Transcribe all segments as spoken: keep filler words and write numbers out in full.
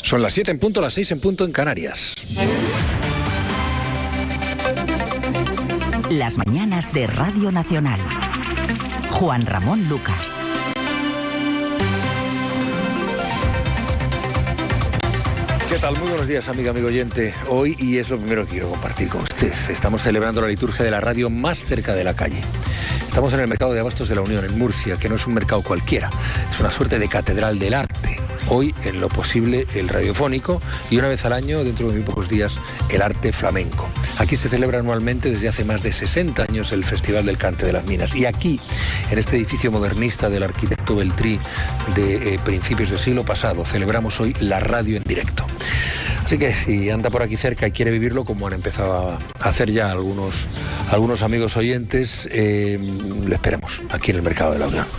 Son las siete en punto, las seis en punto en Canarias. Las mañanas de Radio Nacional. Juan Ramón Lucas. ¿Qué tal? Muy buenos días, amiga, amigo oyente. Hoy, y es lo primero que quiero compartir con usted, estamos celebrando la liturgia de la radio más cerca de la calle. Estamos en el mercado de abastos de la Unión, en Murcia, que no es un mercado cualquiera, es una suerte de catedral del arte. Hoy, en lo posible, el radiofónico y una vez al año, dentro de muy pocos días, el arte flamenco. Aquí se celebra anualmente desde hace más de sesenta años el Festival del Cante de las Minas. Y aquí, en este edificio modernista del arquitecto Beltrí de eh, principios del siglo pasado, celebramos hoy la radio en directo. Así que si anda por aquí cerca y quiere vivirlo, como han empezado a hacer ya algunos, algunos amigos oyentes, eh, le esperamos aquí en el Mercado de la Unión,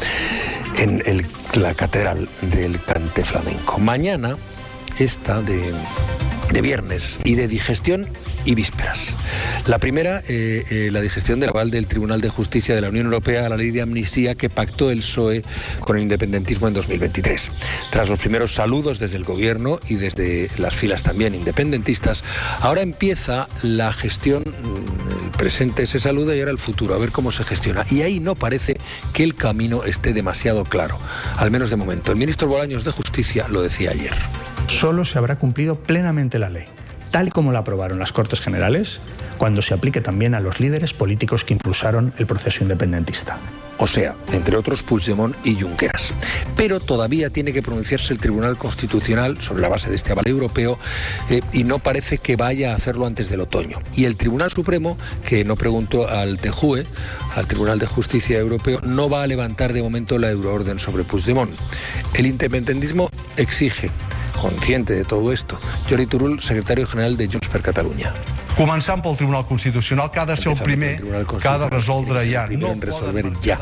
en el, la Catedral del Cante Flamenco. Mañana, esta de, de viernes y de digestión y vísperas. La primera, eh, eh, la digestión del aval del Tribunal de Justicia de la Unión Europea a la ley de amnistía que pactó el P S O E con el independentismo en dos mil veintitrés. Tras los primeros saludos desde el gobierno y desde las filas también independentistas, ahora empieza la gestión. El presente se saluda y ahora el futuro, a ver cómo se gestiona. Y ahí no parece que el camino esté demasiado claro, al menos de momento. El ministro Bolaños de Justicia lo decía ayer. Solo se habrá cumplido plenamente la ley, tal como la aprobaron las Cortes Generales, cuando se aplique también a los líderes políticos que impulsaron el proceso independentista. O sea, entre otros Puigdemont y Junqueras. Pero todavía tiene que pronunciarse el Tribunal Constitucional sobre la base de este aval europeo eh, y no parece que vaya a hacerlo antes del otoño. Y el Tribunal Supremo, que no preguntó al T J U E, al Tribunal de Justicia Europeo, no va a levantar de momento la euroorden sobre Puigdemont. El independentismo exige, consciente de todo esto, Jordi Turull, secretario general de Junts per Catalunya. Començant pel Tribunal Constitucional, que ha de ser el primer que ha de resoldre ja. No resolver ya.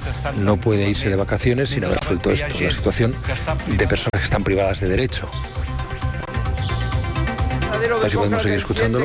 No puede irse de vacaciones sin haber resuelto esto, la situación de personas que están privadas de derecho. A ver si podemos seguir escuchándolo.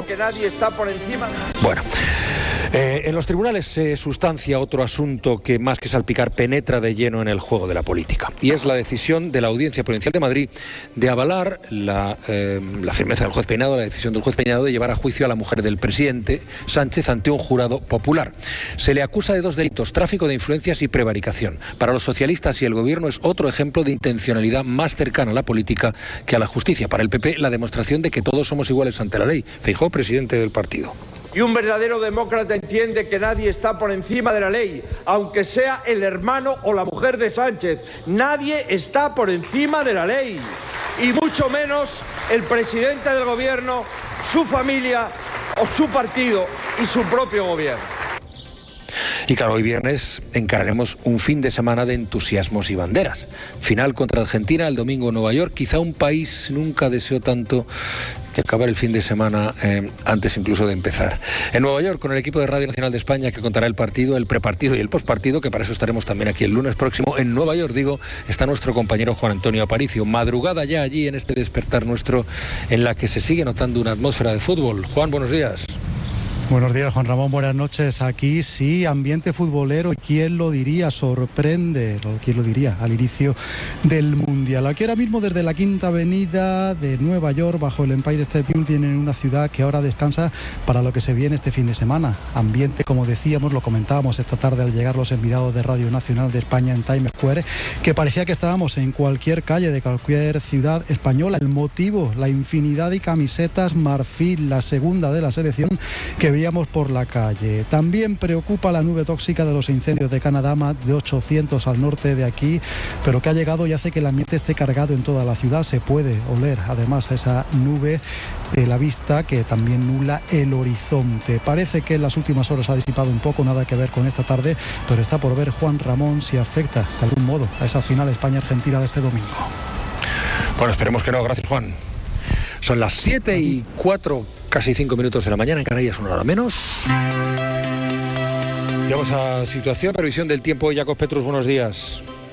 Bueno. Eh, en los tribunales se sustancia otro asunto que más que salpicar penetra de lleno en el juego de la política, y es la decisión de la Audiencia Provincial de Madrid de avalar la, eh, la firmeza del juez Peinado, la decisión del juez Peinado de llevar a juicio a la mujer del presidente Sánchez ante un jurado popular. Se le acusa de dos delitos: tráfico de influencias y prevaricación. Para los socialistas y el gobierno es otro ejemplo de intencionalidad más cercana a la política que a la justicia. Para el P P, la demostración de que todos somos iguales ante la ley. Feijóo, presidente del partido. Y un verdadero demócrata entiende que nadie está por encima de la ley, aunque sea el hermano o la mujer de Sánchez. Nadie está por encima de la ley, y mucho menos el presidente del gobierno, su familia o su partido y su propio gobierno. Y claro, hoy viernes encararemos un fin de semana de entusiasmos y banderas. Final contra Argentina, el domingo en Nueva York. Quizá un país nunca deseó tanto que acabar el fin de semana eh, antes incluso de empezar. En Nueva York, con el equipo de Radio Nacional de España que contará el partido, el prepartido y el postpartido, que para eso estaremos también aquí el lunes próximo. En Nueva York, digo, está nuestro compañero Juan Antonio Aparicio. Madrugada ya allí en este despertar nuestro, en la que se sigue notando una atmósfera de fútbol. Juan, buenos días. Buenos días, Juan Ramón, buenas noches. Aquí sí, ambiente futbolero, ¿quién lo diría? Sorprende, ¿quién lo diría? Al inicio del Mundial. Aquí ahora mismo desde la Quinta Avenida de Nueva York, bajo el Empire State Building, en una ciudad que ahora descansa para lo que se viene este fin de semana. Ambiente, como decíamos, lo comentábamos esta tarde al llegar los enviados de Radio Nacional de España en Times Square, que parecía que estábamos en cualquier calle de cualquier ciudad española. El motivo, la infinidad de camisetas marfil, la segunda de la selección, que veíamos por la calle. También preocupa la nube tóxica de los incendios de Canadama, de ochocientos al norte de aquí, pero que ha llegado y hace que el ambiente esté cargado en toda la ciudad. Se puede oler además esa nube de la vista que también nubla el horizonte. Parece que en las últimas horas ha disipado un poco, nada que ver con esta tarde, pero está por ver, Juan Ramón, si afecta de algún modo a esa final España-Argentina de este domingo. Bueno, esperemos que no. Gracias, Juan. Son las siete y cuatro, casi cinco minutos de la mañana, en Canarias una hora menos. Y vamos a situación, previsión del tiempo. Jacob Petrus, buenos días.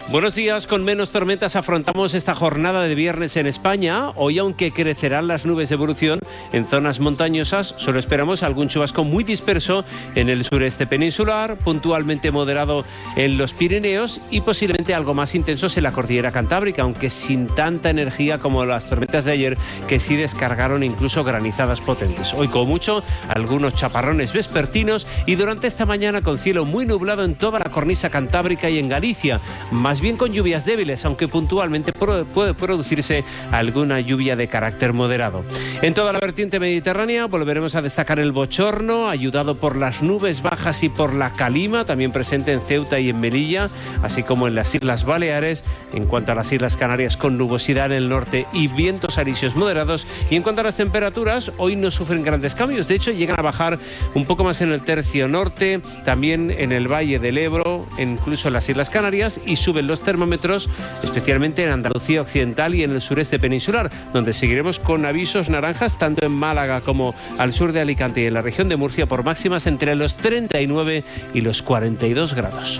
Buenos días. Con menos tormentas afrontamos esta jornada de viernes en España. Hoy, aunque crecerán las nubes de evolución en zonas montañosas, solo esperamos algún chubasco muy disperso en el sureste peninsular, puntualmente moderado en los Pirineos y posiblemente algo más intensos en la cordillera cantábrica, aunque sin tanta energía como las tormentas de ayer, que sí descargaron incluso granizadas potentes. Hoy, como mucho, algunos chaparrones vespertinos y durante esta mañana con cielo muy nublado en toda la cornisa cantábrica y en Galicia, más bien con lluvias débiles, aunque puntualmente puede producirse alguna lluvia de carácter moderado. En toda la vertiente mediterránea volveremos a destacar el bochorno, ayudado por las nubes bajas y por la calima, también presente en Ceuta y en Melilla, así como en las Islas Baleares. En cuanto a las Islas Canarias, con nubosidad en el norte y vientos alisios moderados. Y en cuanto a las temperaturas, hoy no sufren grandes cambios, de hecho llegan a bajar un poco más en el tercio norte, también en el Valle del Ebro, incluso en las Islas Canarias, y suben los termómetros, especialmente en Andalucía Occidental y en el sureste peninsular, donde seguiremos con avisos naranjas tanto en Málaga como al sur de Alicante y en la región de Murcia por máximas entre los treinta y nueve y los cuarenta y dos grados.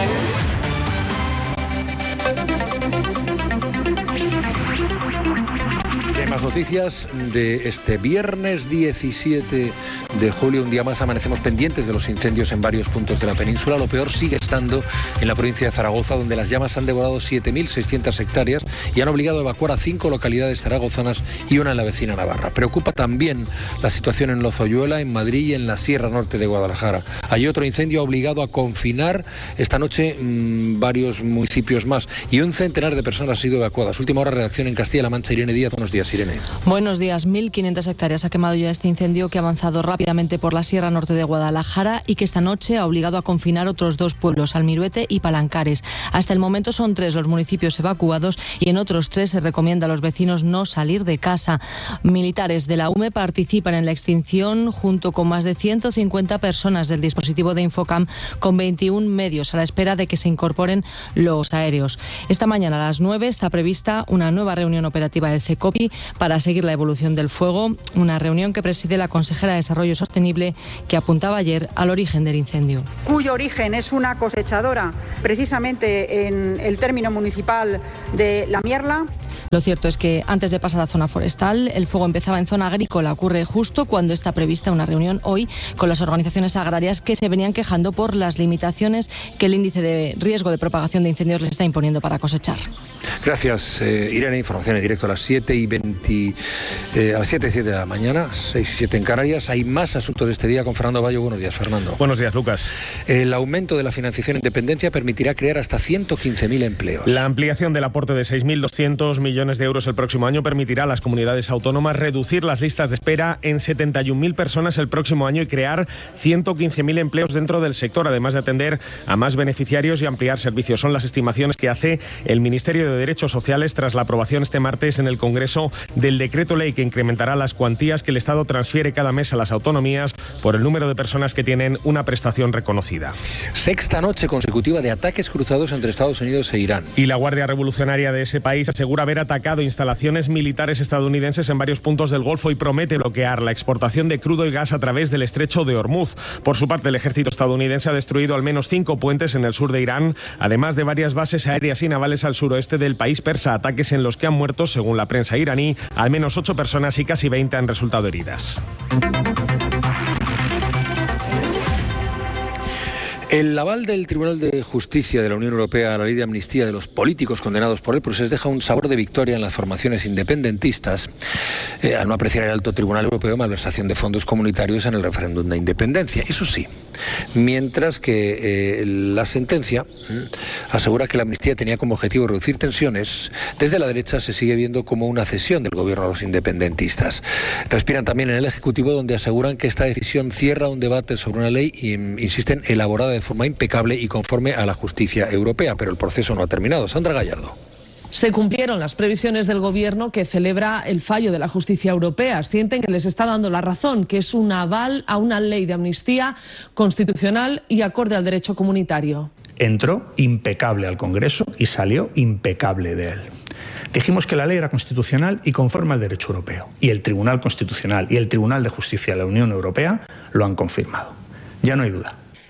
Más noticias de este viernes diecisiete de julio. Un día más amanecemos pendientes de los incendios en varios puntos de la península. Lo peor sigue estando en la provincia de Zaragoza, donde las llamas han devorado siete mil seiscientas hectáreas y han obligado a evacuar a cinco localidades zaragozanas y una en la vecina Navarra. Preocupa también la situación en Lozoyuela, en Madrid y en la Sierra Norte de Guadalajara. Hay otro incendio ha obligado a confinar esta noche mmm, varios municipios más y un centenar de personas han sido evacuadas. Última hora, redacción en Castilla-La Mancha. Irene Díaz, buenos días, Irene. Buenos días. mil quinientas hectáreas ha quemado ya este incendio que ha avanzado rápidamente por la Sierra Norte de Guadalajara y que esta noche ha obligado a confinar otros dos pueblos, Almiruete y Palancares. Hasta el momento son tres los municipios evacuados y en otros tres se recomienda a los vecinos no salir de casa. Militares de la U M E participan en la extinción junto con más de ciento cincuenta personas del dispositivo de Infocam, con veintiún medios a la espera de que se incorporen los aéreos. Esta mañana a las nueve está prevista una nueva reunión operativa del CECOPI para seguir la evolución del fuego, una reunión que preside la consejera de Desarrollo Sostenible, que apuntaba ayer al origen del incendio. Cuyo origen es una cosechadora, precisamente en el término municipal de La Mierla. Lo cierto es que antes de pasar a zona forestal, el fuego empezaba en zona agrícola. Ocurre justo cuando está prevista una reunión hoy con las organizaciones agrarias que se venían quejando por las limitaciones que el índice de riesgo de propagación de incendios les está imponiendo para cosechar. Gracias, eh, Irene. Información en directo a las siete y veinte, eh, a las siete y siete de la mañana, seis y siete en Canarias. Hay más asuntos de este día con Fernando Bayo. Buenos días, Fernando. Buenos días, Lucas. El aumento de la financiación en dependencia permitirá crear hasta ciento quince mil empleos. La ampliación del aporte de seis mil doscientos millones de euros el próximo año permitirá a las comunidades autónomas reducir las listas de espera en setenta y un mil personas el próximo año y crear ciento quince mil empleos dentro del sector, además de atender a más beneficiarios y ampliar servicios. Son las estimaciones que hace el Ministerio de Derechos Sociales tras la aprobación este martes en el Congreso del decreto ley que incrementará las cuantías que el Estado transfiere cada mes a las autonomías por el número de personas que tienen una prestación reconocida. Sexta noche consecutiva de ataques cruzados entre Estados Unidos e Irán. Y la Guardia Revolucionaria de ese país asegura haber atacado instalaciones militares estadounidenses en varios puntos del Golfo y promete bloquear la exportación de crudo y gas a través del estrecho de Hormuz. Por su parte, el ejército estadounidense ha destruido al menos cinco puentes en el sur de Irán, además de varias bases aéreas y navales al suroeste del país persa, ataques en los que han muerto, según la prensa iraní, al menos ocho personas y casi veinte han resultado heridas. El aval del Tribunal de Justicia de la Unión Europea a la ley de amnistía de los políticos condenados por el proceso deja un sabor de victoria en las formaciones independentistas eh, al no apreciar el alto Tribunal Europeo malversación de fondos comunitarios en el referéndum de independencia. Eso sí, mientras que eh, la sentencia eh, asegura que la amnistía tenía como objetivo reducir tensiones, desde la derecha se sigue viendo como una cesión del gobierno a los independentistas. Respiran también en el Ejecutivo, donde aseguran que esta decisión cierra un debate sobre una ley y insisten elaborada de de forma impecable y conforme a la justicia europea, pero el proceso no ha terminado. Sandra Gallardo. Se cumplieron las previsiones del Gobierno que celebra el fallo de la justicia europea. Sienten que les está dando la razón, que es un aval a una ley de amnistía constitucional y acorde al derecho comunitario. Entró impecable al Congreso y salió impecable de él. Dijimos que la ley era constitucional y conforme al derecho europeo. Y el Tribunal Constitucional y el Tribunal de Justicia de la Unión Europea lo han confirmado. Ya no hay duda.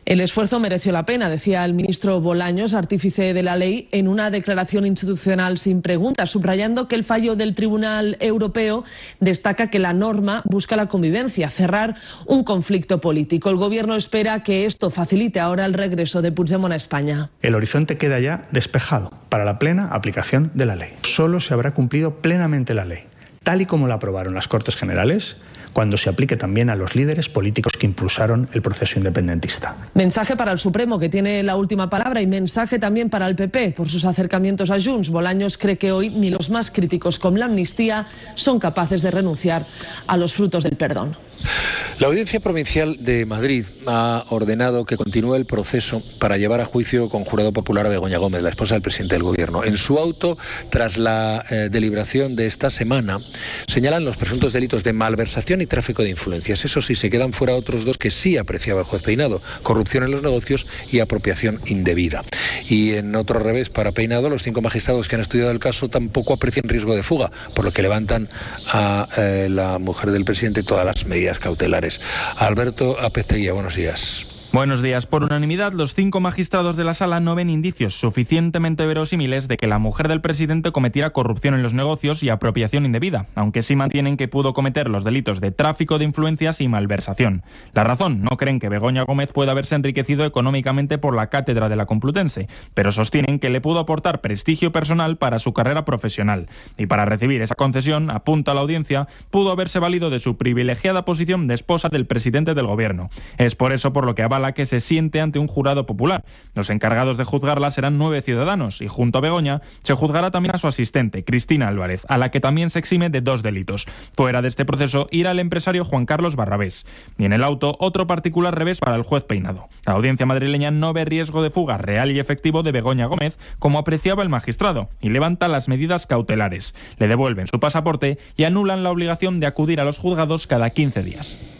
El esfuerzo mereció la pena, decía el ministro Bolaños, artífice de la ley, en una declaración institucional sin preguntas, subrayando que el fallo del Tribunal Europeo destaca que la norma busca la convivencia, cerrar un conflicto político. El Gobierno espera que esto facilite ahora el regreso de Puigdemont a España. El horizonte queda ya despejado para la plena aplicación de la ley. Solo se habrá cumplido plenamente la ley, tal y como la aprobaron las Cortes Generales, cuando se aplique también a los líderes políticos que impulsaron el proceso independentista. Mensaje para el Supremo, que tiene la última palabra, y mensaje también para el P P por sus acercamientos a Junts. Bolaños cree que hoy ni los más críticos con la amnistía son capaces de renunciar a los frutos del perdón. La Audiencia Provincial de Madrid ha ordenado que continúe el proceso para llevar a juicio con jurado popular a Begoña Gómez, la esposa del presidente del Gobierno. En su auto, tras la eh, deliberación de esta semana, señalan los presuntos delitos de malversación y tráfico de influencias. Eso sí, se quedan fuera otros dos que sí apreciaba el juez Peinado: corrupción en los negocios y apropiación indebida. Y en otro revés para Peinado, los cinco magistrados que han estudiado el caso tampoco aprecian riesgo de fuga, por lo que levantan a eh, la mujer del presidente todas las medidas cautelares. Alberto Apezteguía, buenos días. Buenos días. Por unanimidad, los cinco magistrados de la sala no ven indicios suficientemente verosímiles de que la mujer del presidente cometiera corrupción en los negocios y apropiación indebida, aunque sí mantienen que pudo cometer los delitos de tráfico de influencias y malversación. La razón: no creen que Begoña Gómez pueda haberse enriquecido económicamente por la cátedra de la Complutense, pero sostienen que le pudo aportar prestigio personal para su carrera profesional. Y para recibir esa concesión, apunta la audiencia, pudo haberse valido de su privilegiada posición de esposa del presidente del Gobierno. Es por eso por lo que avala la que se siente ante un jurado popular. Los encargados de juzgarla serán nueve ciudadanos y junto a Begoña se juzgará también a su asistente, Cristina Álvarez, a la que también se exime de dos delitos. Fuera de este proceso irá el empresario Juan Carlos Barrabés. Y en el auto, otro particular revés para el juez Peinado. La audiencia madrileña no ve riesgo de fuga real y efectivo de Begoña Gómez, como apreciaba el magistrado, y levanta las medidas cautelares. Le devuelven su pasaporte y anulan la obligación de acudir a los juzgados cada quince días.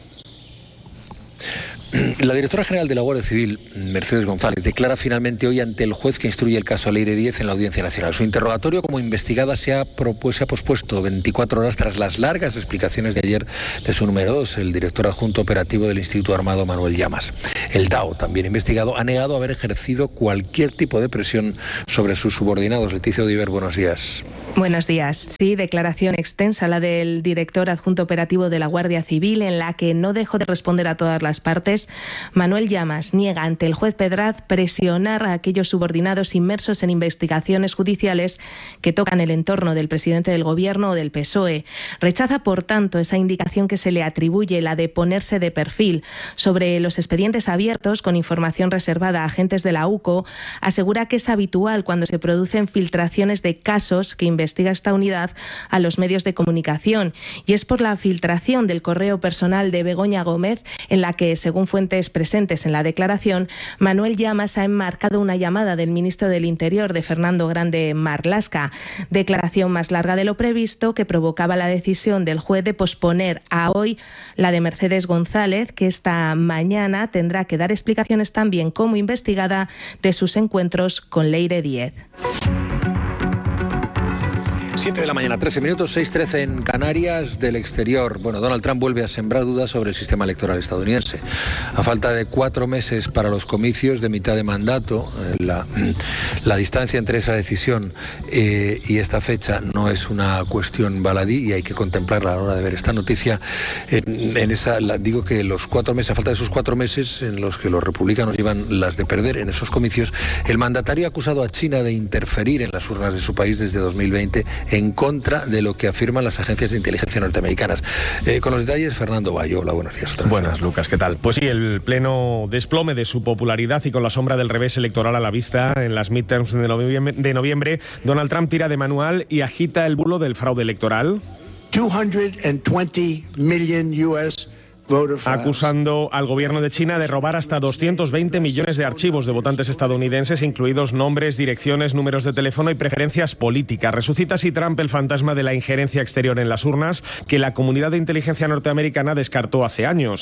La directora general de la Guardia Civil, Mercedes González, declara finalmente hoy ante el juez que instruye el caso Leire Díez en la Audiencia Nacional. Su interrogatorio como investigada se ha, propuesto, se ha pospuesto veinticuatro horas tras las largas explicaciones de ayer de su número dos, el director adjunto operativo del Instituto Armado, Manuel Llamas. El D A O, también investigado, ha negado haber ejercido cualquier tipo de presión sobre sus subordinados. Leticia Odiver, buenos días. Buenos días. Sí, declaración extensa la del director adjunto operativo de la Guardia Civil, en la que no dejó de responder a todas las partes. Manuel Llamas niega ante el juez Pedraz presionar a aquellos subordinados inmersos en investigaciones judiciales que tocan el entorno del presidente del Gobierno o del P S O E. Rechaza, por tanto, esa indicación que se le atribuye, la de ponerse de perfil sobre los expedientes abiertos con información reservada a agentes de la U C O. Asegura que es habitual cuando se producen filtraciones de casos que investiga esta unidad a los medios de comunicación, y es por la filtración del correo personal de Begoña Gómez en la que, según fuentes presentes en la declaración, Manuel Llamas ha enmarcado una llamada del ministro del Interior, de Fernando Grande Marlaska, declaración más larga de lo previsto, que provocaba la decisión del juez de posponer a hoy la de Mercedes González, que esta mañana tendrá que dar explicaciones también como investigada de sus encuentros con Leire Díez. siete de la mañana, trece minutos, seis trece en Canarias. Del exterior. Bueno, Donald Trump vuelve a sembrar dudas sobre el sistema electoral estadounidense. A falta de cuatro meses para los comicios de mitad de mandato, la, la distancia entre esa decisión eh, y esta fecha no es una cuestión baladí, y hay que contemplarla a la hora de ver esta noticia. En, en esa, la, digo que los cuatro meses, a falta de esos cuatro meses en los que los republicanos llevan las de perder en esos comicios, el mandatario ha acusado a China de interferir en las urnas de su país desde dos mil veinte en contra de lo que afirman las agencias de inteligencia norteamericanas. Eh, con los detalles, Fernando Bayo. Hola, buenos días. Buenas, Lucas, ¿qué tal? Pues sí, el pleno desplome de su popularidad y con la sombra del revés electoral a la vista en las midterms de noviembre, de noviembre, Donald Trump tira de manual y agita el bulo del fraude electoral, doscientos veinte million U S acusando al gobierno de China de robar hasta doscientos veinte millones de archivos de votantes estadounidenses, incluidos nombres, direcciones, números de teléfono y preferencias políticas. Resucita así Trump el fantasma de la injerencia exterior en las urnas que la comunidad de inteligencia norteamericana descartó hace años.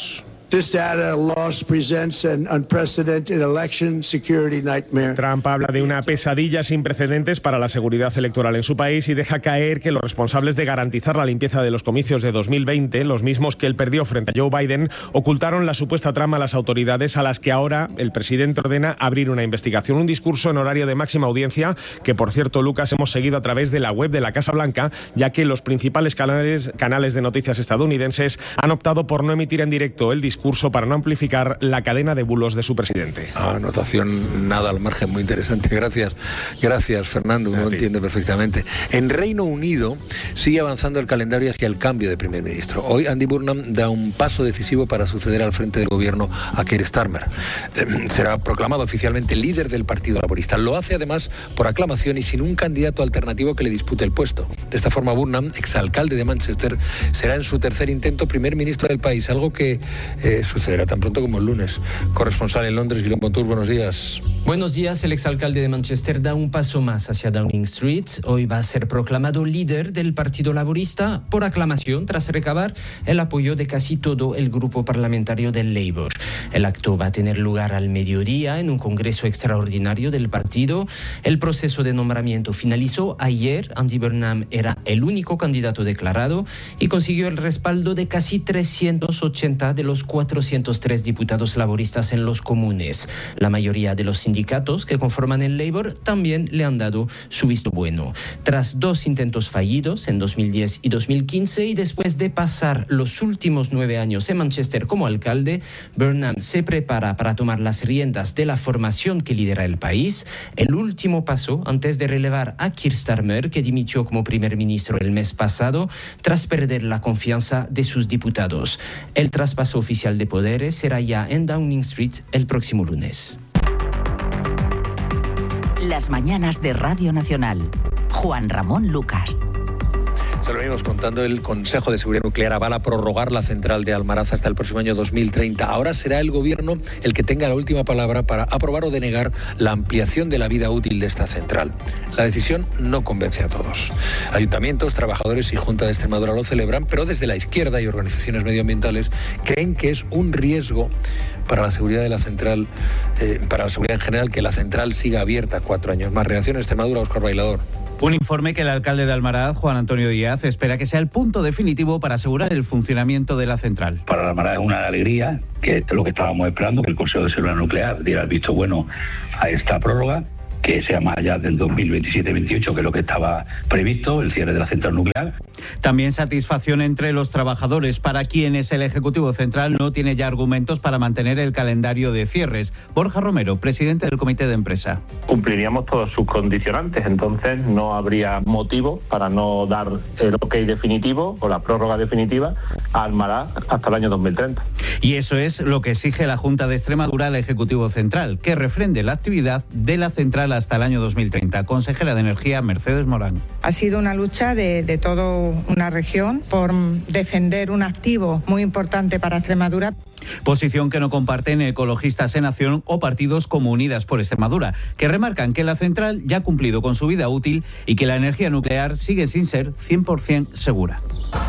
This data loss presents an unprecedented election security nightmare. Trump habla de una pesadilla sin precedentes para la seguridad electoral en su país y deja caer que los responsables de garantizar la limpieza de los comicios de dos mil veinte, los mismos que él perdió frente a Joe Biden, ocultaron la supuesta trama a las autoridades, a las que ahora el presidente ordena abrir una investigación. Un discurso en horario de máxima audiencia que, por cierto, Lucas, hemos seguido a través de la web de la Casa Blanca, ya que los principales canales, canales de noticias estadounidenses han optado por no emitir en directo el discurso para no amplificar la cadena de bulos de su presidente. Ah, anotación nada al margen, muy interesante. Gracias, gracias Fernando, uno lo entiende perfectamente. En Reino Unido sigue avanzando el calendario hacia el cambio de primer ministro. Hoy Andy Burnham da un paso decisivo para suceder al frente del gobierno a Keir Starmer. Eh, será proclamado oficialmente líder del Partido Laborista. Lo hace además por aclamación y sin un candidato alternativo que le dispute el puesto. De esta forma, Burnham, exalcalde de Manchester, será en su tercer intento primer ministro del país, algo que eh, sucederá tan pronto como el lunes. Corresponsal en Londres, Guillaume Pontour, buenos días. Buenos días. El exalcalde de Manchester da un paso más hacia Downing Street. Hoy va a ser proclamado líder del Partido Laborista por aclamación tras recabar el apoyo de casi todo el grupo parlamentario del Labour. El acto va a tener lugar al mediodía en un congreso extraordinario del partido. El proceso de nombramiento finalizó ayer. Andy Burnham era el único candidato declarado y consiguió el respaldo de casi trescientos ochenta de los cuatrocientos tres diputados laboristas en los comunes. La mayoría de los sindicatos que conforman el Labour también le han dado su visto bueno. Tras dos intentos fallidos en dos mil diez y dos mil quince y después de pasar los últimos nueve años en Manchester como alcalde, Burnham se prepara para tomar las riendas de la formación que lidera el país. El último paso antes de relevar a Keir Starmer, que dimitió como primer ministro el mes pasado tras perder la confianza de sus diputados. El traspaso oficial de poderes será ya en Downing Street el próximo lunes. Las mañanas de Radio Nacional. Juan Ramón Lucas. Se lo venimos contando, el Consejo de Seguridad Nuclear avala prorrogar la central de Almaraz hasta el próximo año dos mil treinta. Ahora será el Gobierno el que tenga la última palabra para aprobar o denegar la ampliación de la vida útil de esta central. La decisión no convence a todos. Ayuntamientos, trabajadores y Junta de Extremadura lo celebran, pero desde la izquierda y organizaciones medioambientales creen que es un riesgo para la seguridad de la central, eh, para la seguridad en general, que la central siga abierta cuatro años más. Reacción Extremadura, Óscar Bailador. Un informe que el alcalde de Almaraz, Juan Antonio Díaz, espera que sea el punto definitivo para asegurar el funcionamiento de la central. Para Almaraz es una alegría, que es lo que estábamos esperando, que el Consejo de Seguridad Nuclear diera el visto bueno a esta prórroga, que sea más allá del dos mil veintisiete veintiocho, que es lo que estaba previsto, el cierre de la central nuclear. También satisfacción entre los trabajadores, para quienes el Ejecutivo Central no tiene ya argumentos para mantener el calendario de cierres. Borja Romero, presidente del Comité de Empresa. Cumpliríamos todos sus condicionantes, entonces no habría motivo para no dar el ok definitivo o la prórroga definitiva a Almaraz hasta el año dos mil treinta. Y eso es lo que exige la Junta de Extremadura al Ejecutivo Central, que refrende la actividad de la central hasta el año dos mil treinta. Consejera de Energía, Mercedes Morán. Ha sido una lucha de, de toda una región por defender un activo muy importante para Extremadura. Posición que no comparten Ecologistas en Acción o partidos como Unidas por Extremadura, que remarcan que la central ya ha cumplido con su vida útil y que la energía nuclear sigue sin ser cien por ciento segura.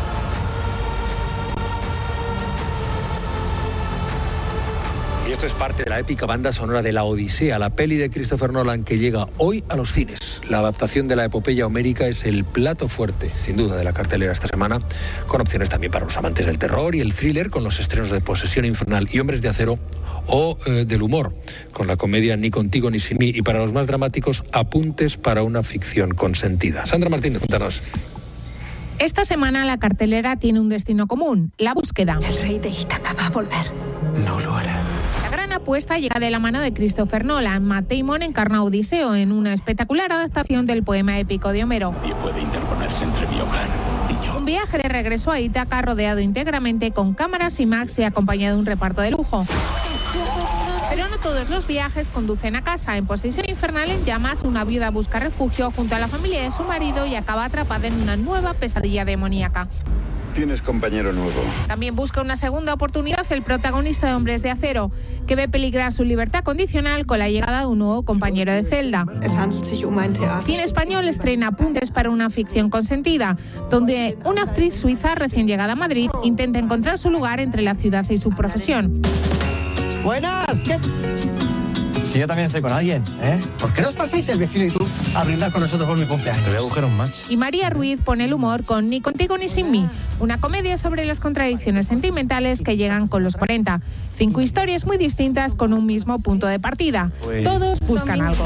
Esto es parte de la épica banda sonora de La Odisea, la peli de Christopher Nolan que llega hoy a los cines. La adaptación de la epopeya homérica es el plato fuerte, sin duda, de la cartelera esta semana, con opciones también para los amantes del terror y el thriller, con los estrenos de Posesión Infernal y Hombres de Acero, o eh, del humor, con la comedia Ni contigo ni sin mí, y para los más dramáticos, Apuntes para una ficción consentida. Sandra Martínez, cuéntanos. Esta semana la cartelera tiene un destino común, la búsqueda. El rey de Ítaca va a volver. No lo hará. La gran apuesta llega de la mano de Christopher Nolan. Matt Damon encarna a Odiseo en una espectacular adaptación del poema épico de Homero. Nadie puede interponerse entre mi hogar y yo. Un viaje de regreso a Ítaca rodeado íntegramente con cámaras IMAX y acompañado de un reparto de lujo. Pero no todos los viajes conducen a casa. En Posesión Infernal en llamas, una viuda busca refugio junto a la familia de su marido y acaba atrapada en una nueva pesadilla demoníaca. Tienes compañero nuevo. También busca una segunda oportunidad el protagonista de Hombres de Acero, que ve peligrar su libertad condicional con la llegada de un nuevo compañero de celda. Cine Español estrena Apuntes para una ficción consentida, donde una actriz suiza recién llegada a Madrid intenta encontrar su lugar entre la ciudad y su profesión. Buenas, ¿qué? Si yo también estoy con alguien, ¿eh? ¿Por qué no os pasáis el vecino y tú a brindar con nosotros por mi cumpleaños? Te voy a buscar un match. Y María Ruiz pone el humor con Ni contigo ni sin mí, una comedia sobre las contradicciones sentimentales que llegan con los cuarenta. Cinco historias muy distintas con un mismo punto de partida. Pues... Todos buscan algo.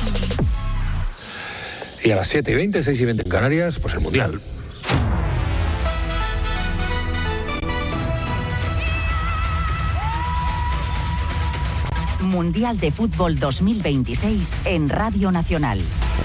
Y a las siete y veinte, seis y veinte en Canarias, pues el Mundial. Mundial de Fútbol dos mil veintiséis en Radio Nacional.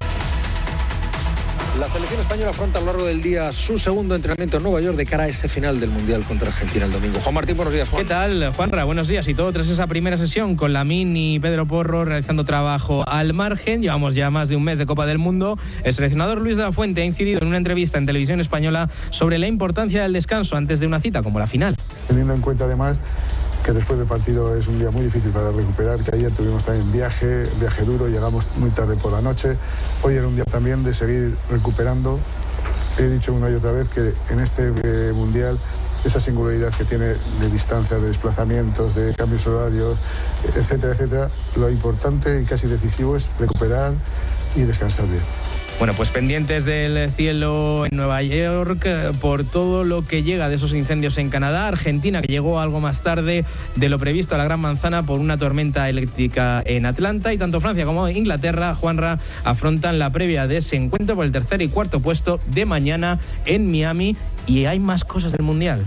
La selección española afronta a lo largo del día su segundo entrenamiento en Nueva York de cara a ese final del Mundial contra Argentina el domingo. Juan Martín, buenos días, Juan. ¿Qué tal, Juanra? Buenos días. Y todo tras esa primera sesión con Lamine y Pedro Porro realizando trabajo al margen. Llevamos ya más de un mes de Copa del Mundo. El seleccionador Luis de la Fuente ha incidido en una entrevista en Televisión Española sobre la importancia del descanso antes de una cita como la final. Teniendo en cuenta además que después del partido es un día muy difícil para recuperar, que ayer tuvimos también viaje, viaje duro, llegamos muy tarde por la noche. Hoy era un día también de seguir recuperando. He dicho una y otra vez que en este eh, Mundial esa singularidad que tiene de distancia, de desplazamientos, de cambios horarios, etcétera, etcétera, lo importante y casi decisivo es recuperar y descansar bien. Bueno, pues pendientes del cielo en Nueva York por todo lo que llega de esos incendios en Canadá. Argentina, que llegó algo más tarde de lo previsto a la Gran Manzana por una tormenta eléctrica en Atlanta. Y tanto Francia como Inglaterra, Juanra, afrontan la previa de ese encuentro por el tercer y cuarto puesto de mañana en Miami. Y hay más cosas del Mundial.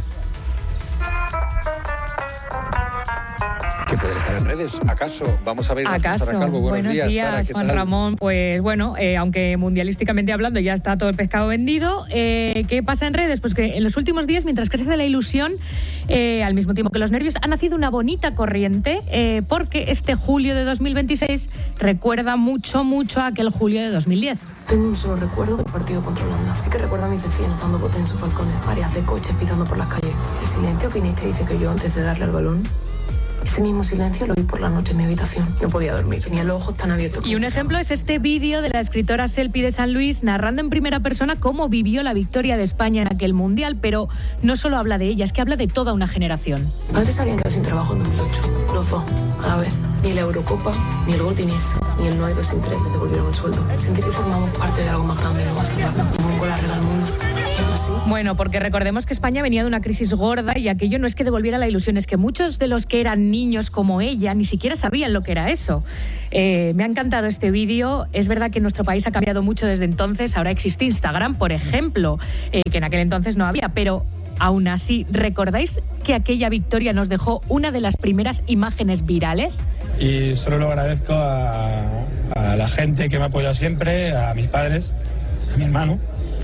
¿Qué puede estar en redes? ¿Acaso? Vamos a ver. ¿Acaso? Sara Calvo. Buenos, Buenos días, días Sara, Juan Ramón. Pues bueno, eh, aunque mundialísticamente hablando ya está todo el pescado vendido, eh, ¿qué pasa en redes? Pues que en los últimos días, mientras crece la ilusión, eh, al mismo tiempo que los nervios, ha nacido una bonita corriente, eh, porque este julio de dos mil veintiséis recuerda mucho, mucho a aquel julio de dos mil diez. Tengo un solo recuerdo del partido contra Holanda. Sí que recuerdo a mis vecinos dando botes en sus balcones, mareas de coches pitando por las calles. El silencio que Inés te dice que yo antes de darle al balón. Ese mismo silencio lo vi por la noche en mi habitación. No podía dormir, tenía los ojos tan abiertos. Y un ejemplo es este vídeo de la escritora Selpi de San Luis narrando en primera persona cómo vivió la victoria de España en aquel Mundial, pero no solo habla de ella, es que habla de toda una generación. Mis padres se habían quedado sin trabajo en dos mil ocho, los dos, a la vez. Ni la Eurocopa, ni el Golden Ears, ni el No hay dos sin tres les devolvieron el sueldo. Sentir que formamos parte de algo más grande no va a salvarnos, como un gol arregla el mundo. Bueno, porque recordemos que España venía de una crisis gorda y aquello no es que devolviera la ilusión, es que muchos de los que eran niños como ella ni siquiera sabían lo que era eso. Eh, me ha encantado este vídeo. Es verdad que nuestro país ha cambiado mucho desde entonces. Ahora existe Instagram, por ejemplo, eh, que en aquel entonces no había, pero aún así, ¿recordáis que aquella victoria nos dejó una de las primeras imágenes virales? Y solo lo agradezco a, a la gente que me ha apoyado siempre, a mis padres, a mi hermano.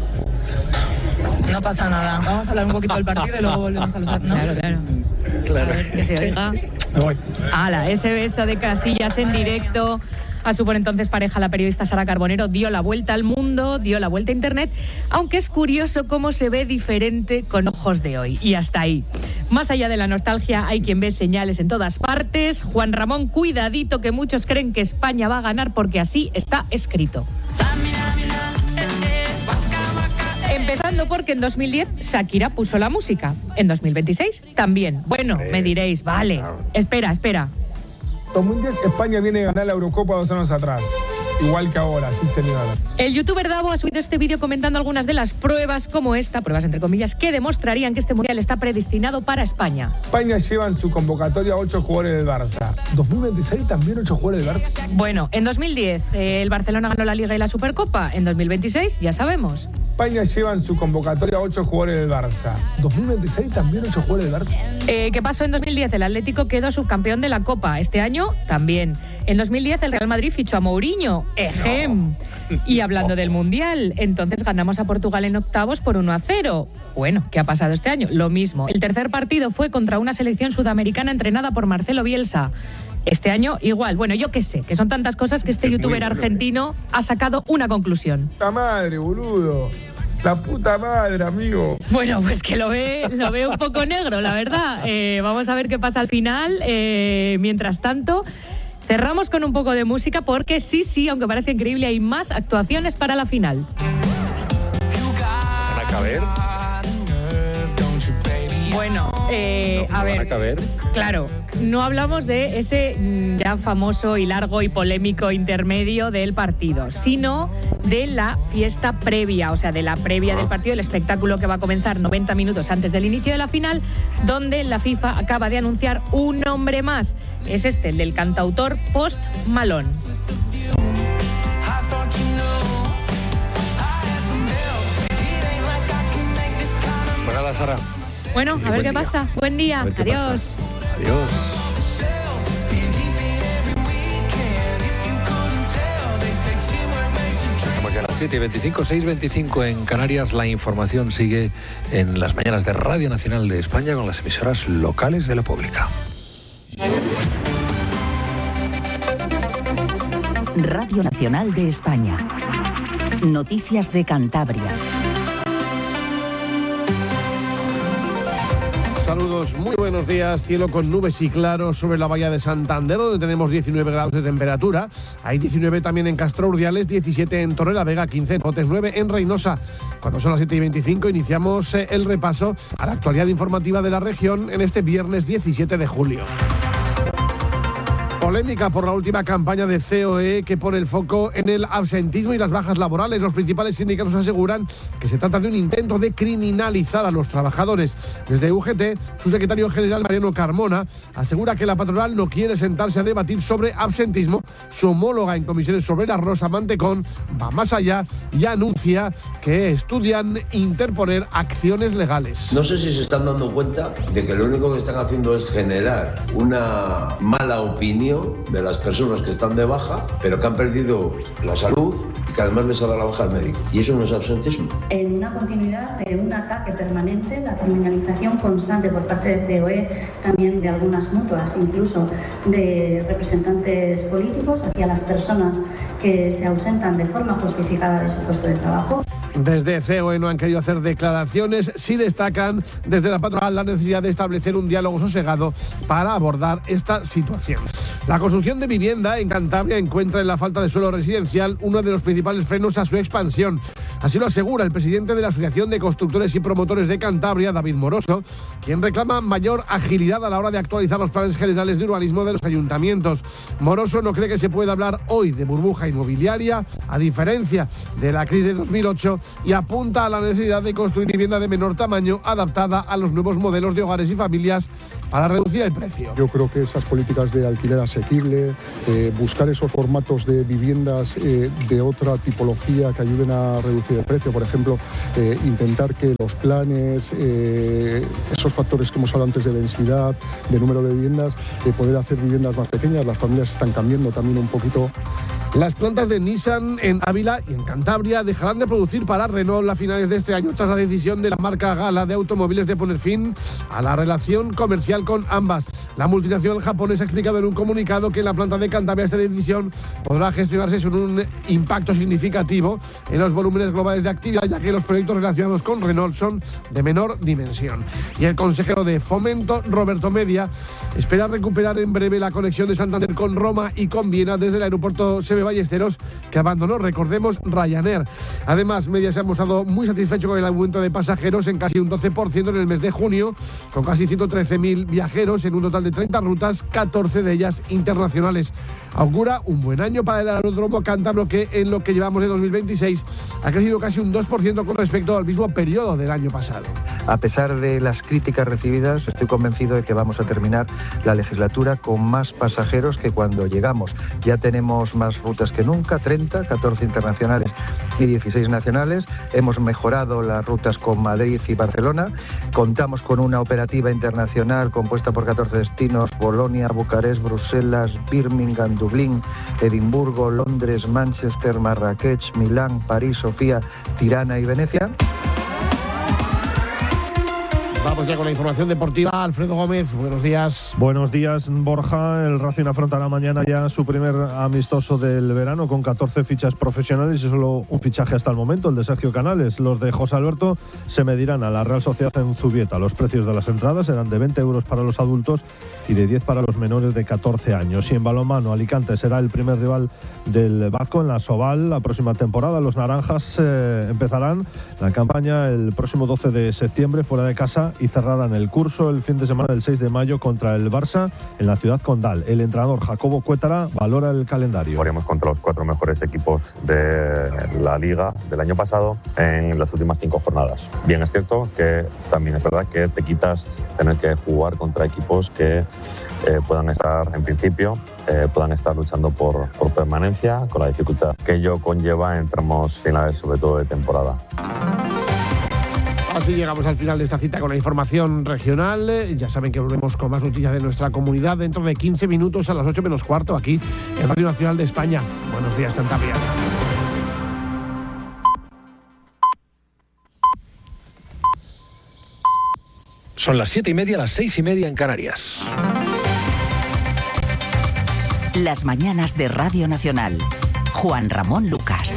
No pasa nada. Vamos a hablar un poquito del partido y luego volvemos a los... ¿no? Claro, claro. Claro. A ver, que se oiga. Me voy. Hala, ese beso de Casillas en directo a su por entonces pareja, la periodista Sara Carbonero, dio la vuelta al mundo, dio la vuelta a Internet, aunque es curioso cómo se ve diferente con ojos de hoy. Y hasta ahí. Más allá de la nostalgia, hay quien ve señales en todas partes. Juan Ramón, cuidadito, que muchos creen que España va a ganar porque así está escrito. Empezando porque en dos mil diez Shakira puso la música. En dos mil veintiséis también. Bueno, me diréis, vale. Espera, espera. En dos mil diez España viene a ganar la Eurocopa dos años atrás. Igual que ahora, sí señora. El youtuber Davo ha subido este vídeo comentando algunas de las pruebas como esta, pruebas entre comillas, que demostrarían que este mundial está predestinado para España. España lleva en su convocatoria ocho jugadores del Barça. dos mil veintiséis también ocho jugadores del Barça. Bueno, en dos mil diez eh, el Barcelona ganó la Liga y la Supercopa. En dos mil veintiséis ya sabemos. España lleva en su convocatoria ocho jugadores del Barça. dos mil veintiséis también ocho jugadores del Barça. Eh, ¿Qué pasó en dos mil diez? El Atlético quedó subcampeón de la Copa. Este año también. En dos mil diez el Real Madrid fichó a Mourinho. Ejem. No. Y hablando del Mundial, entonces ganamos a Portugal en octavos por uno a cero. Bueno, ¿qué ha pasado este año? Lo mismo. El tercer partido fue contra una selección sudamericana entrenada por Marcelo Bielsa. Este año igual. Bueno, yo qué sé, que son tantas cosas que este youtuber argentino ha sacado una conclusión. ¡La madre, boludo! La puta madre, amigo. Bueno, pues que lo ve, lo ve un poco negro, la verdad. Eh, vamos a ver qué pasa al final. Eh, mientras tanto, cerramos con un poco de música porque sí, sí, aunque parece increíble, hay más actuaciones para la final. ¿Van a caber? Bueno, eh, a ver, claro, no hablamos de ese ya famoso y largo y polémico intermedio del partido, sino de la fiesta previa, o sea, de la previa del partido, el espectáculo que va a comenzar noventa minutos antes del inicio de la final, donde la FIFA acaba de anunciar un nombre más. Es este, el del cantautor Post Malone. Pues nada, Sara. Bueno, a ver qué pasa. Buen día. Adiós. Adiós. Estamos ya a las siete y veinticinco, seis y veinticinco en Canarias. La información sigue en las mañanas de Radio Nacional de España con las emisoras locales de la pública. Radio Nacional de España. Noticias de Cantabria. Saludos, muy buenos días. Cielo con nubes y claros sobre la bahía de Santander, donde tenemos diecinueve grados de temperatura. Hay diecinueve también en Castro Urdiales, diecisiete en Torrelavega, quince en Potes, nueve en Reynosa. Cuando son las siete y veinticinco iniciamos el repaso a la actualidad informativa de la región en este viernes diecisiete de julio. Polémica por la última campaña de C O E que pone el foco en el absentismo y las bajas laborales. Los principales sindicatos aseguran que se trata de un intento de criminalizar a los trabajadores. Desde U G T, su secretario general Mariano Carmona asegura que la patronal no quiere sentarse a debatir sobre absentismo. Su homóloga en comisiones obreras, Rosa Mantecón, va más allá y anuncia que estudian interponer acciones legales. No sé si se están dando cuenta de que lo único que están haciendo es generar una mala opinión de las personas que están de baja, pero que han perdido la salud y que además les ha dado la baja al médico. Y eso no es absentismo. En una continuidad de un ataque permanente, la criminalización constante por parte de C O E, también de algunas mutuas, incluso de representantes políticos, hacia las personas que se ausentan de forma justificada de su puesto de trabajo. Desde C O E no han querido hacer declaraciones, sí destacan desde la patronal la necesidad de establecer un diálogo sosegado para abordar esta situación. La construcción de vivienda en Cantabria encuentra en la falta de suelo residencial uno de los principales frenos a su expansión. Así lo asegura el presidente de la Asociación de Constructores y Promotores de Cantabria, David Moroso, quien reclama mayor agilidad a la hora de actualizar los planes generales de urbanismo de los ayuntamientos. Moroso no cree que se pueda hablar hoy de burbuja inmobiliaria, a diferencia de la crisis de dos mil ocho, y apunta a la necesidad de construir vivienda de menor tamaño adaptada a los nuevos modelos de hogares y familias para reducir el precio. Yo creo que esas políticas de alquiler asequible, eh, buscar esos formatos de viviendas eh, de otra tipología que ayuden a reducir el precio, por ejemplo, eh, intentar que los planes, eh, esos factores que hemos hablado antes de densidad, de número de viviendas, eh, poder hacer viviendas más pequeñas. Las familias están cambiando también un poquito. Las plantas de Nissan en Ávila y en Cantabria dejarán de producir para Renault a finales de este año tras la decisión de la marca Gala de automóviles de poner fin a la relación comercial con ambas. La multinacional japonesa ha explicado en un comunicado que en la planta de Cantabria esta decisión podrá gestionarse sin un impacto significativo en los volúmenes globales de actividad, ya que los proyectos relacionados con Renault son de menor dimensión. Y el consejero de Fomento, Roberto Media, espera recuperar en breve la conexión de Santander con Roma y con Viena desde el aeropuerto Seve Ballesteros, que abandonó, recordemos, Ryanair. Además, Media se ha mostrado muy satisfecho con el aumento de pasajeros en casi un doce por ciento en el mes de junio, con casi ciento trece mil viajeros en un total de treinta rutas, catorce de ellas internacionales. Augura un buen año para el aeródromo cántabro, que en lo que llevamos de dos mil veintiséis ha crecido casi un dos por ciento con respecto al mismo periodo del año pasado. A pesar de las críticas recibidas, estoy convencido de que vamos a terminar la legislatura con más pasajeros que cuando llegamos. Ya tenemos más rutas que nunca, treinta, catorce internacionales y dieciséis nacionales. Hemos mejorado las rutas con Madrid y Barcelona. Contamos con una operativa internacional compuesta por catorce destinos: Bolonia, Bucarest, Bruselas, Birmingham, Dublín, Edimburgo, Londres, Manchester, Marrakech, Milán, París, Sofía, Tirana y Venecia. Vamos ya con la información deportiva. Alfredo Gómez, buenos días. Buenos días, Borja. El Racing afrontará mañana ya su primer amistoso del verano con catorce fichas profesionales y solo un fichaje hasta el momento, el de Sergio Canales. Los de José Alberto se medirán a la Real Sociedad en Zubieta. Los precios de las entradas serán de veinte euros para los adultos y de diez para los menores de catorce años. Y en balonmano, Alicante será el primer rival del Vasco en la Soval la próxima temporada. Los naranjas eh, empezarán la campaña el próximo doce de septiembre fuera de casa y cerrarán el curso el fin de semana del seis de mayo contra el Barça en la ciudad condal. El entrenador Jacobo Cuétara valora el calendario. Jugaríamos contra los cuatro mejores equipos de la Liga del año pasado en las últimas cinco jornadas. Bien, es cierto que también es verdad que te quitas tener que jugar contra equipos que eh, puedan estar, en principio, eh, puedan estar luchando por, por permanencia, con la dificultad que ello conlleva en tramos finales, sobre todo de temporada. Así llegamos al final de esta cita con la información regional. Ya saben que volvemos con más noticias de nuestra comunidad dentro de quince minutos a las ocho menos cuarto aquí en Radio Nacional de España. Buenos días, Cantabria. Son las siete y media, las seis y media en Canarias. Las mañanas de Radio Nacional. Juan Ramón Lucas.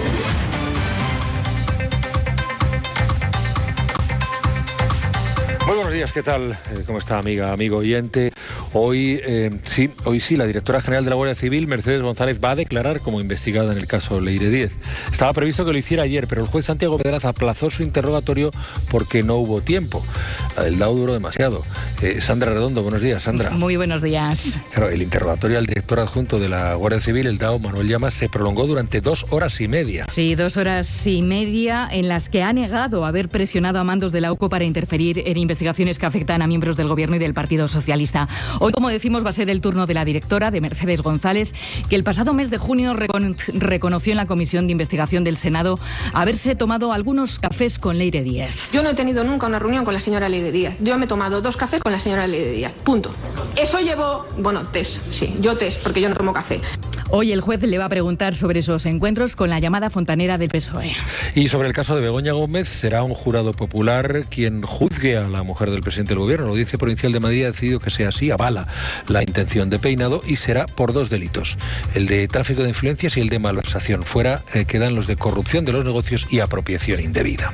Muy buenos días, ¿qué tal? ¿Cómo está, amiga, amigo oyente? Hoy, eh, sí, hoy sí, la directora general de la Guardia Civil, Mercedes González, va a declarar como investigada en el caso Leire Díez. Estaba previsto que lo hiciera ayer, pero el juez Santiago Pedraz aplazó su interrogatorio porque no hubo tiempo. El D A O duró demasiado. Eh, Sandra Redondo, buenos días, Sandra. Muy buenos días. Claro, el interrogatorio al director adjunto de la Guardia Civil, el D A O, Manuel Llamas, se prolongó durante dos horas y media. Sí, dos horas y media en las que ha negado haber presionado a mandos de la U C O para interferir en investigaciones que afectan a miembros del Gobierno y del Partido Socialista. Hoy, como decimos, va a ser el turno de la directora, de Mercedes González, que el pasado mes de junio recon- reconoció en la Comisión de Investigación del Senado haberse tomado algunos cafés con Leire Díez. Yo no he tenido nunca una reunión con la señora Leire Díez. Yo me he tomado dos cafés con la señora Leire Díez. Punto. Eso llevó... Bueno, test, sí. Yo test, porque yo no tomo café. Hoy el juez le va a preguntar sobre esos encuentros con la llamada fontanera del P S O E. Y sobre el caso de Begoña Gómez, será un jurado popular quien juzgue a la mujer del presidente del Gobierno. La Audiencia Provincial de Madrid ha decidido que sea así, avala la intención de Peinado y será por dos delitos, el de tráfico de influencias y el de malversación. Fuera eh, quedan los de corrupción de los negocios y apropiación indebida.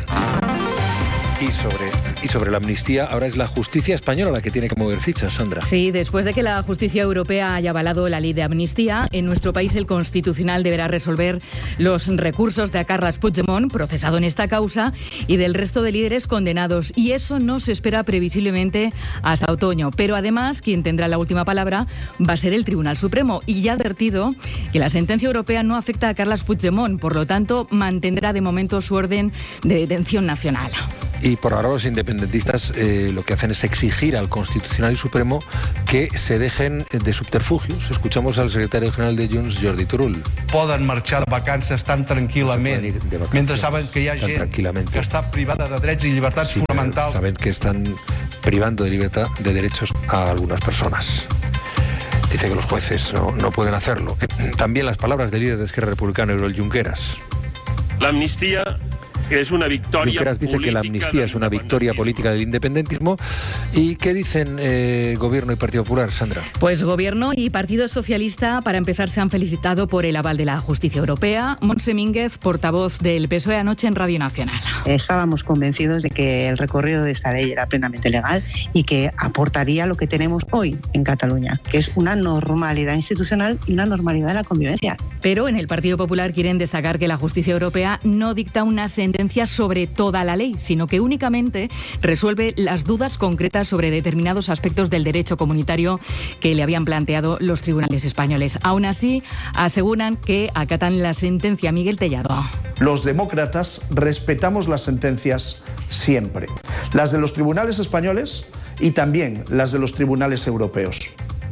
Y sobre, y sobre la amnistía, ahora es la justicia española la que tiene que mover fichas, Sandra. Sí, después de que la justicia europea haya avalado la ley de amnistía, en nuestro país el Constitucional deberá resolver los recursos de Carles Puigdemont, procesado en esta causa, y del resto de líderes condenados. Y eso no se espera previsiblemente hasta otoño. Pero además, quien tendrá la última palabra va a ser el Tribunal Supremo. Y ya ha advertido que la sentencia europea no afecta a Carles Puigdemont, por lo tanto, mantendrá de momento su orden de detención nacional. Y por ahora los independentistas eh, lo que hacen es exigir al Constitucional y Supremo que se dejen de subterfugios. Escuchamos al secretario general de Junts, Jordi Turull. Poden marxar de vacances tan tranquil·lament, mentre saben que hi ha gent que està privada de drets i llibertats sí, fonamentals. Saben que están privando de libertad de derechos a algunas personas. Dice que los jueces no, no pueden hacerlo. También las palabras del líder de Esquerra Republicana, Oriol Junqueras. La amnistía es una victoria Junqueras dice que la amnistía es una victoria política del independentismo. ¿Y qué dicen eh, Gobierno y Partido Popular, Sandra? Pues Gobierno y Partido Socialista, para empezar, se han felicitado por el aval de la justicia europea. Montse Mínguez, portavoz del P S O E, anoche en Radio Nacional. Estábamos convencidos de que el recorrido de esta ley era plenamente legal y que aportaría lo que tenemos hoy en Cataluña, que es una normalidad institucional y una normalidad de la convivencia. Pero en el Partido Popular quieren destacar que la justicia europea no dicta una sentencia sobre toda la ley, sino que únicamente resuelve las dudas concretas sobre determinados aspectos del derecho comunitario que le habían planteado los tribunales españoles. Aún así, aseguran que acatan la sentencia. Miguel Tellado. Los demócratas respetamos las sentencias siempre, las de los tribunales españoles y también las de los tribunales europeos.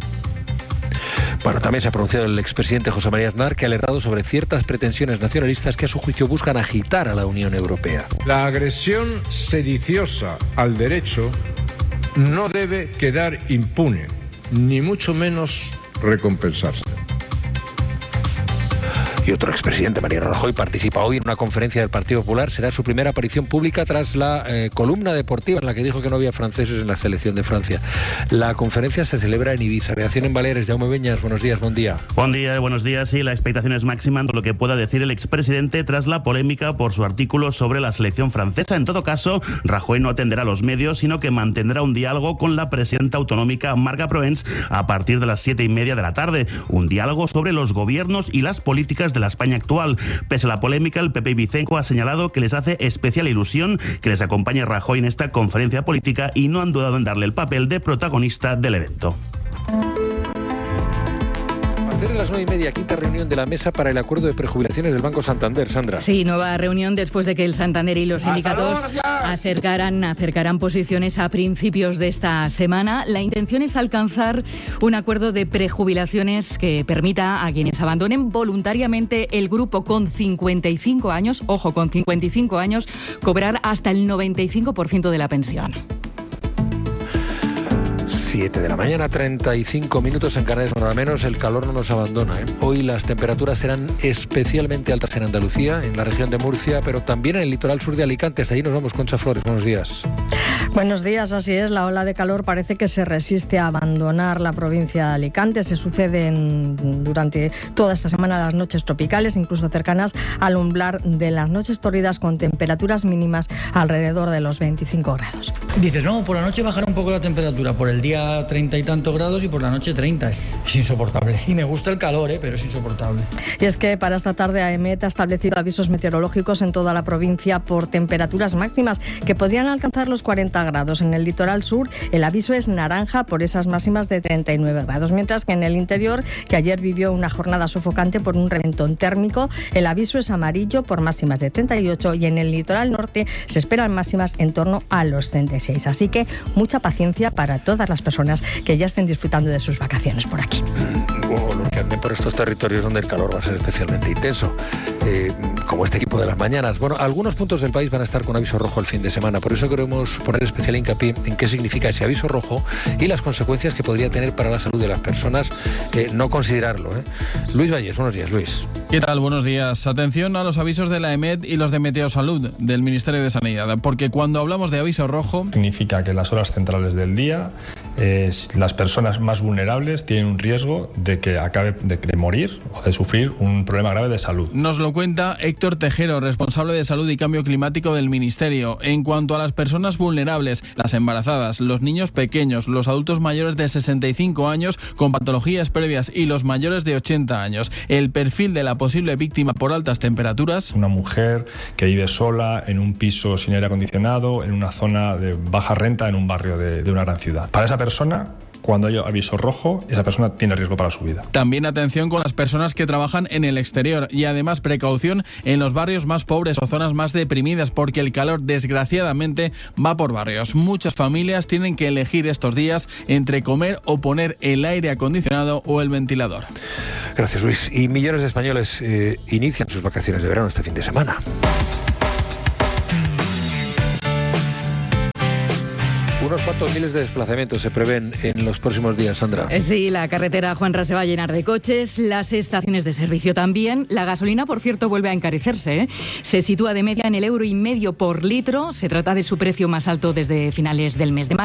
Bueno, también se ha pronunciado el expresidente José María Aznar, que ha alertado sobre ciertas pretensiones nacionalistas que a su juicio buscan agitar a la Unión Europea. La agresión sediciosa al derecho no debe quedar impune, ni mucho menos recompensarse. Y otro expresidente, Mariano Rajoy, participa hoy en una conferencia del Partido Popular. Será su primera aparición pública tras la eh, columna deportiva en la que dijo que no había franceses en la selección de Francia. La conferencia se celebra en Ibiza. Reacción en Baleares. Jaume Beñas, buenos días, buen día. Buen día, buenos días. Sí, la expectación es máxima en lo que pueda decir el expresidente tras la polémica por su artículo sobre la selección francesa. En todo caso, Rajoy no atenderá a los medios, sino que mantendrá un diálogo con la presidenta autonómica Marga Proens a partir de las siete y media de la tarde. Un diálogo sobre los gobiernos y las políticas de la España actual. Pese a la polémica, el P P ibicenco ha señalado que les hace especial ilusión que les acompañe Rajoy en esta conferencia política y no han dudado en darle el papel de protagonista del evento. Desde las nueve y media, quinta reunión de la mesa para el acuerdo de prejubilaciones del Banco Santander. Sandra. Sí, nueva reunión después de que el Santander y los sindicatos acercaran, acercaran posiciones a principios de esta semana. La intención es alcanzar un acuerdo de prejubilaciones que permita a quienes abandonen voluntariamente el grupo con cincuenta y cinco años, ojo, con cincuenta y cinco años, cobrar hasta el noventa y cinco por ciento de la pensión. siete de la mañana, treinta y cinco minutos en Canarias, nada menos. El calor no nos abandona, ¿eh? Hoy las temperaturas serán especialmente altas en Andalucía, en la región de Murcia, pero también en el litoral sur de Alicante. Hasta allí nos vamos, Concha Flores. Buenos días. Buenos días, así es. La ola de calor parece que se resiste a abandonar la provincia de Alicante. Se suceden durante toda esta semana las noches tropicales, incluso cercanas al umbral de las noches tórridas, con temperaturas mínimas alrededor de los veinticinco grados. Dices, no, por la noche bajará un poco la temperatura, por el día treinta y tantos grados y por la noche treinta. Es insoportable. Y me gusta el calor, ¿eh? Pero es insoportable. Y es que para esta tarde AEMET ha establecido avisos meteorológicos en toda la provincia por temperaturas máximas que podrían alcanzar los cuarenta grados. En el litoral sur el aviso es naranja por esas máximas de treinta y nueve grados, mientras que en el interior, que ayer vivió una jornada sofocante por un reventón térmico, el aviso es amarillo por máximas de treinta y ocho, y en el litoral norte se esperan máximas en torno a los treinta y seis. Así que mucha paciencia para todas las personas que ya estén disfrutando de sus vacaciones por aquí. O los que anden por estos territorios donde el calor va a ser especialmente intenso, eh, como este equipo de las mañanas. Bueno, algunos puntos del país van a estar con aviso rojo el fin de semana, por eso queremos poner especial hincapié en qué significa ese aviso rojo y las consecuencias que podría tener para la salud de las personas eh, no considerarlo. ¿eh? Luis Valles, buenos días, Luis. ¿Qué tal? Buenos días. Atención a los avisos de la AEMET y los de Meteosalud, del Ministerio de Sanidad, porque cuando hablamos de aviso rojo... Significa que en las horas centrales del día eh, las personas más vulnerables tienen un riesgo de que acabe de, de morir o de sufrir un problema grave de salud. Nos lo cuenta Héctor Tejero, responsable de Salud y Cambio Climático del Ministerio. En cuanto a las personas vulnerables, las embarazadas, los niños pequeños, los adultos mayores de sesenta y cinco años con patologías previas y los mayores de ochenta años, el perfil de la posible víctima por altas temperaturas. Una mujer que vive sola en un piso sin aire acondicionado, en una zona de baja renta, en un barrio de, de una gran ciudad. Para esa persona, cuando hay aviso rojo, esa persona tiene riesgo para su vida. También atención con las personas que trabajan en el exterior y además precaución en los barrios más pobres o zonas más deprimidas, porque el calor desgraciadamente va por barrios. Muchas familias tienen que elegir estos días entre comer o poner el aire acondicionado o el ventilador. Gracias, Luis. Y millones de españoles eh, inician sus vacaciones de verano este fin de semana. Unos cuantos miles de desplazamientos se prevén en los próximos días, Sandra. Sí, la carretera Juanra se va a llenar de coches, las estaciones de servicio también. La gasolina, por cierto, vuelve a encarecerse, ¿eh? Se sitúa de media en el euro y medio por litro. Se trata de su precio más alto desde finales del mes de mayo.